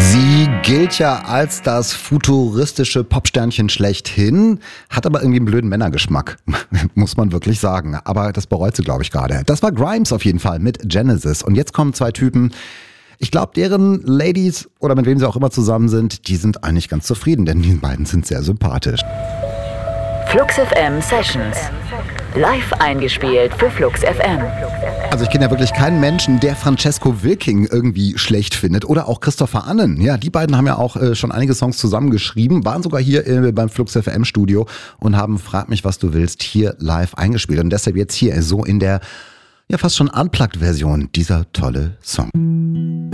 Sie gilt ja als das futuristische Popsternchen schlechthin, hat aber irgendwie einen blöden Männergeschmack, muss man wirklich sagen. Aber das bereut sie, glaube ich, gerade. Das war Grimes auf jeden Fall mit Genesis. Und jetzt kommen zwei Typen. Ich glaube, deren Ladies oder mit wem sie auch immer zusammen sind, die sind eigentlich ganz zufrieden, denn die beiden sind sehr sympathisch. Flux FM Sessions. Live eingespielt für Flux FM. Also ich kenne ja wirklich keinen Menschen, der Francesco Wilking irgendwie schlecht findet. Oder auch Christopher Annen. Ja, die beiden haben ja auch schon einige Songs zusammengeschrieben, waren sogar hier beim Flux FM Studio und haben Frag mich, was du willst hier live eingespielt. Und deshalb jetzt hier so in der ja fast schon Unplugged-Version dieser tolle Song.